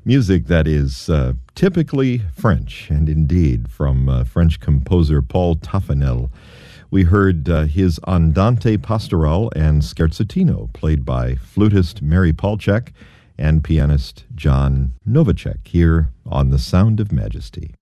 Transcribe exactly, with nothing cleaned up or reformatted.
Music that is uh, typically French, and indeed from uh, French composer Paul Taffanel. We heard uh, his Andante Pastoral and Scherzatino, played by flutist Mary Palchak and pianist John Novacek, here on The Sound of Majesty.